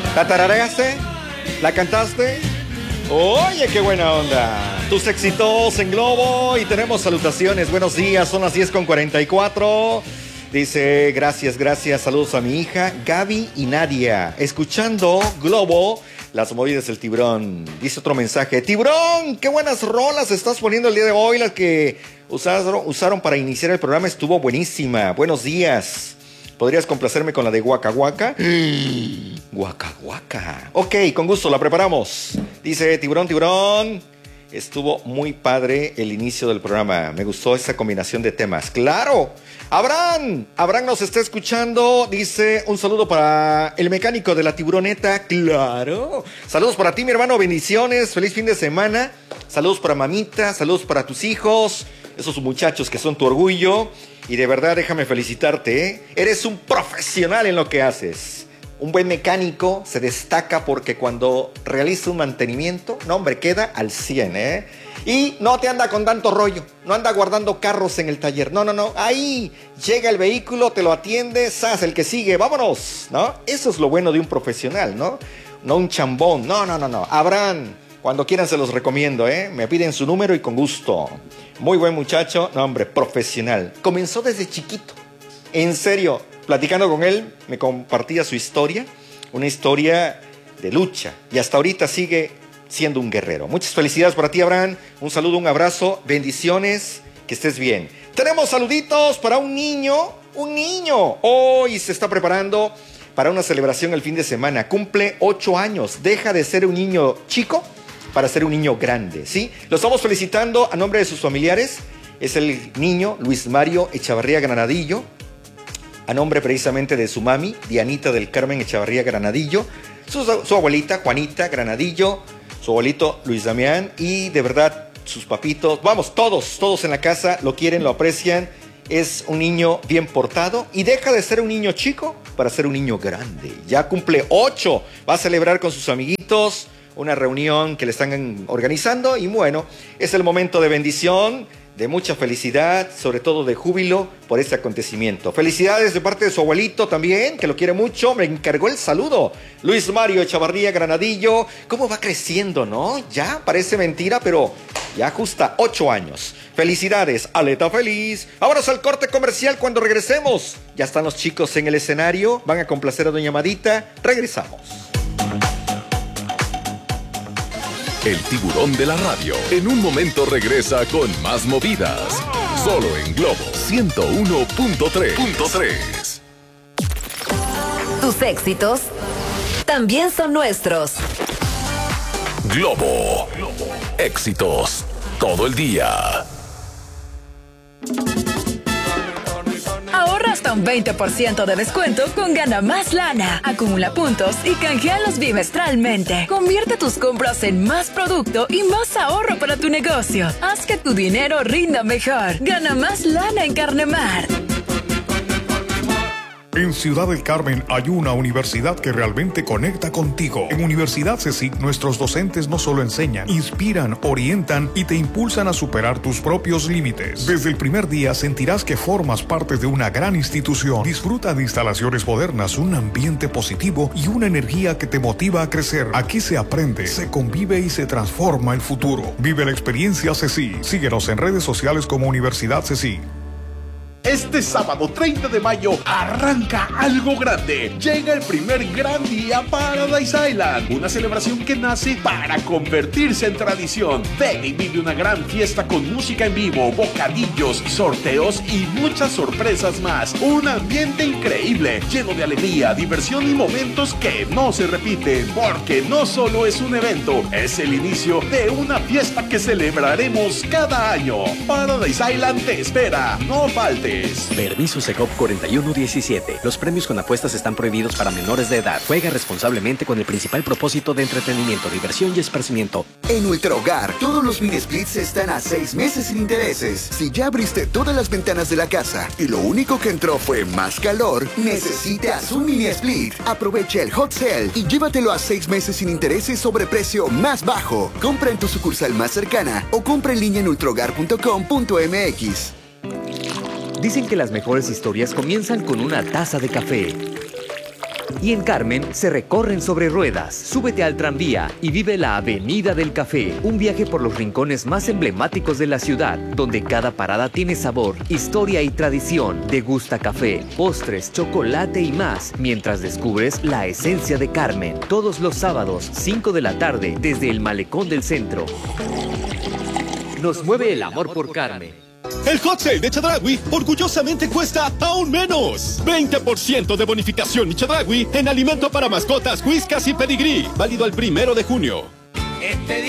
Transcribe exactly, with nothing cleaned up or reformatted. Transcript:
¿La tarareaste? ¿La cantaste? Oye, qué buena onda. Tus éxitos en Globo y tenemos salutaciones. Buenos días, son las diez con cuarenta y cuatro. Dice, gracias, gracias, saludos a mi hija Gaby y Nadia. Escuchando Globo, las movidas del Tiburón. Dice otro mensaje, Tiburón, qué buenas rolas estás poniendo el día de hoy. Las que usaron, usaron para iniciar el programa estuvo buenísima. Buenos días. ¿Podrías complacerme con la de Waka Waka? Mm, Waka Waka. Ok, con gusto, la preparamos. Dice, Tiburón, Tiburón, estuvo muy padre el inicio del programa. Me gustó esa combinación de temas. ¡Claro! Abraham, Abraham nos está escuchando. Dice, un saludo para el mecánico de la Tiburoneta. ¡Claro! Saludos para ti, mi hermano. Bendiciones. Feliz fin de semana. Saludos para mamita. Saludos para tus hijos. Esos muchachos que son tu orgullo. Y de verdad, déjame felicitarte, ¿eh? Eres un profesional en lo que haces. Un buen mecánico se destaca porque cuando realiza un mantenimiento, no hombre, queda al cien, ¿eh? Y no te anda con tanto rollo, no anda guardando carros en el taller. No, no, no, ahí llega el vehículo, te lo atiende, ¡zas! El que sigue, vámonos, ¿no? Eso es lo bueno de un profesional, ¿no? No un chambón, no, no, no, no. Abraham, cuando quieran se los recomiendo, ¿eh? Me piden su número y con gusto. Muy buen muchacho, no hombre, profesional. Comenzó desde chiquito. En serio, platicando con él, me compartía su historia. Una historia de lucha. Y hasta ahorita sigue siendo un guerrero. Muchas felicidades para ti, Abraham. Un saludo, un abrazo, bendiciones, que estés bien. Tenemos saluditos para un niño. Un niño. Hoy se está preparando para una celebración el fin de semana. Cumple ocho años. Deja de ser un niño chico para ser un niño grande, ¿sí? Lo estamos felicitando a nombre de sus familiares. Es el niño Luis Mario Echavarría Granadillo, a nombre precisamente de su mami, Dianita del Carmen Echavarría Granadillo, su, su abuelita Juanita Granadillo, su abuelito Luis Damián y de verdad sus papitos. Vamos, todos, todos en la casa lo quieren, lo aprecian. Es un niño bien portado y deja de ser un niño chico para ser un niño grande. Ya cumple ocho, va a celebrar con sus amiguitos una reunión que le están organizando y bueno, es el momento de bendición, de mucha felicidad, sobre todo de júbilo por este acontecimiento. Felicidades de parte de su abuelito también, que lo quiere mucho, me encargó el saludo. Luis Mario Echavarría Granadillo, cómo va creciendo, ¿no? Ya parece mentira, pero ya justa ocho años. Felicidades, Aleta Feliz. Vámonos al corte comercial cuando regresemos. Ya están los chicos en el escenario, van a complacer a Doña Madita. Regresamos. El Tiburón de la radio. En un momento regresa con más movidas. Solo en Globo ciento uno punto tres. Tus éxitos también son nuestros. Globo. Éxitos todo el día. Ahorra hasta un veinte por ciento de descuento con Gana Más Lana. Acumula puntos y canjealos bimestralmente. Convierte tus compras en más producto y más ahorro para tu negocio. Haz que tu dinero rinda mejor. Gana Más Lana en Carnemar. En Ciudad del Carmen hay una universidad que realmente conecta contigo. En Universidad CECIC, nuestros docentes no solo enseñan, inspiran, orientan y te impulsan a superar tus propios límites. Desde el primer día sentirás que formas parte de una gran institución. Disfruta de instalaciones modernas, un ambiente positivo y una energía que te motiva a crecer. Aquí se aprende, se convive y se transforma el futuro. Vive la experiencia CECIC. Síguenos en redes sociales como Universidad CECIC. Este sábado treinta de mayo arranca algo grande. Llega el primer gran día Paradise Island, una celebración que nace para convertirse en tradición. Ven y vive una gran fiesta con música en vivo, bocadillos, sorteos y muchas sorpresas más. Un ambiente increíble, lleno de alegría, diversión y momentos que no se repiten, porque no solo es un evento, es el inicio de una fiesta que celebraremos cada año. Paradise Island te espera, no faltes. Permiso Secop cuarenta y uno diecisiete. Los premios con apuestas están prohibidos para menores de edad. Juega responsablemente con el principal propósito de entretenimiento, diversión y esparcimiento. En Ultrahogar, todos los mini splits están a seis meses sin intereses. Si ya abriste todas las ventanas de la casa y lo único que entró fue más calor, necesitas un mini split. Aprovecha el hot sale y llévatelo a seis meses sin intereses sobre precio más bajo. Compra en tu sucursal más cercana o compra en línea en ultrahogar punto com punto m x. Dicen que las mejores historias comienzan con una taza de café. Y en Carmen se recorren sobre ruedas. Súbete al tranvía y vive la Avenida del Café, un viaje por los rincones más emblemáticos de la ciudad, donde cada parada tiene sabor, historia y tradición. Degusta café, postres, chocolate y más, mientras descubres la esencia de Carmen. Todos los sábados, cinco de la tarde, desde el Malecón del Centro. Nos mueve el amor por Carmen. El Hot Sale de Chedraui orgullosamente cuesta aún menos. veinte por ciento de bonificación y Chedraui en alimento para mascotas, whiskas y pedigrí. Válido al primero de junio. Este